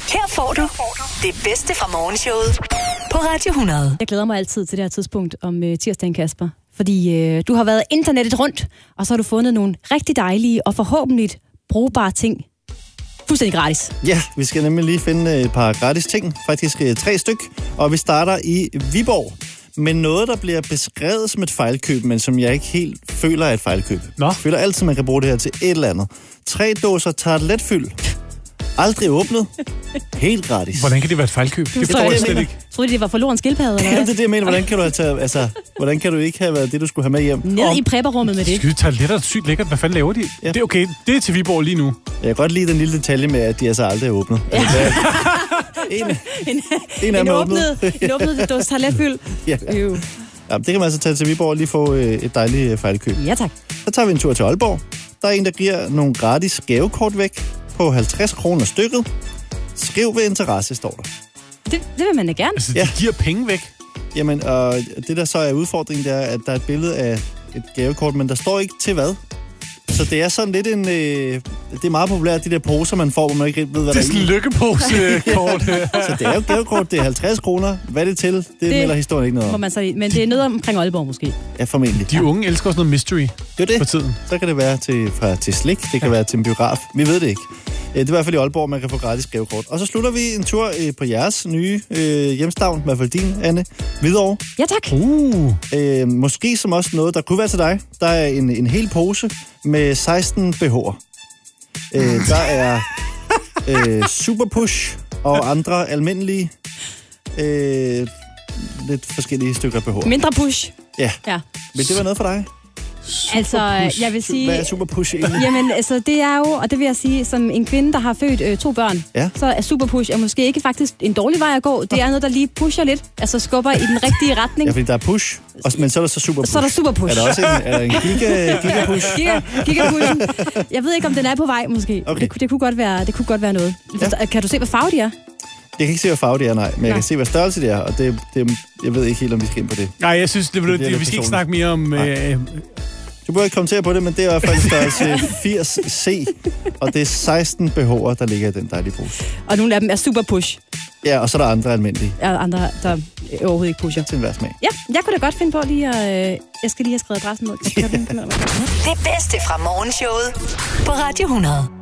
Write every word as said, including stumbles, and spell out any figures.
Her får du det bedste fra morgenshowet på Radio hundrede. Jeg glæder mig altid til det her tidspunkt om øh, tirsdagen, Kasper. Fordi øh, du har været internettet rundt, og så har du fundet nogle rigtig dejlige og forhåbentlig brugbare ting. Fuldstændig gratis. Ja, vi skal nemlig lige finde et par gratis ting. Faktisk øh, tre styk. Og vi starter i Viborg. Men noget, der bliver beskrevet som et fejlkøb, men som jeg ikke helt føler er et fejlkøb. Nå. Jeg føler altid, man kan bruge det her til et eller andet. Tre dåser tarteletfyld. Aldrig åbnet. Helt gratis. Hvordan kan det være et fejlkøb? Det forstår jeg slet ikke. Troede I, det var forloren skildpadde, eller Ja, hvad? det er det, jeg mener. Hvordan kan du have taget, altså, hvordan kan du ikke have været det, du skulle have med hjem? Ned Om, i prepperummet med det. Skyde toiletter er sygt lækkert. Hvad fanden laver de? Ja. Det er okay. Det er til Viborg lige nu. Jeg kan godt lide den lille detalje med, at de altså aldrig er åbnet. Ja. en, En, en af en dem er åbnet, en åbnet dåse tarteletfyld. Ja. Jo. Ja, det kan man altså tage til Viborg og lige få øh, et dejligt øh, fejlkøb. Ja, tak. Så tager vi en tur til Aalborg. Der er en, der giver nogle gratis gavekort væk på halvtreds kroner stykket. Skriv ved interesse, står der. Det, det vil man da gerne. Altså, Ja. de giver penge væk. Jamen, og det der så er udfordringen, det er, at der er et billede af et gavekort, men der står ikke til hvad. Så det er sådan lidt en... Øh, det er meget populært, de der poser, man får, hvor man ikke rigtig ved, hvad Det er der sådan er en i. lykkepose-kort. Så det er jo gavekort, det er halvtreds kroner. Hvad er det til? Det, det melder historien ikke noget Må om. man så, men det er noget omkring Aalborg måske. Ja, formentlig. De unge elsker også noget mystery Det er for det. tiden. Så kan det være til, fra, til slik, det kan ja. være til en biograf. Vi ved det ikke. Det er i hvert fald i Aalborg, man kan få gratis gavekort. Og så slutter vi en tur øh, på jeres nye øh, hjemstavn, i hvert fald din, Anne, Hvidovre. Ja, tak. Uh. Øh, måske som også noget, der kunne være til dig. Der er en, en hel pose med seksten B H'er. Øh, der er øh, Super Push og andre almindelige, øh, lidt forskellige stykker B H'er. Mindre push. Ja, Ja. men det var noget for dig. Altså, jeg vil sige... Hvad er Super Push egentlig? Jamen, altså, det er jo, og det vil jeg sige, som en kvinde, der har født øh, to børn, Ja. så er superpush er måske ikke faktisk en dårlig vej at gå. Det er noget, der lige pusher lidt, altså skubber i den rigtige retning. Ja, fordi der er push, og, men så er der så Super Push. Så er der superpush. Er der også en, er der en giga, giga push? Giga, gigapushen. Jeg ved ikke, om den er på vej, måske. Okay. Det, kunne- det, kunne godt være, det kunne godt være noget. Ja. Kan du se, hvad farve de er? Jeg kan ikke se, hvad farve det er, nej. Men jeg Nej. kan se, hvad størrelse det er, og det, det, jeg ved ikke helt, om vi skal ind på det. Nej, jeg synes, det, det, bliver det, lidt vi skal ikke personligt. snakke mere om... Øh, Du burde ikke kommentere på det, men det er i hvert fald størrelse firs C, og det er seksten B H'er, der ligger i den dejlige pose. Og nogle af dem er superpush. Ja, og så er der andre almindelige Og andre, der overhovedet ikke pusher. til enhver smag. Ja, jeg kunne da godt finde på lige at... Øh, jeg skal lige have skrevet adressen ud. Det bedste fra morgenshowet på Radio hundrede.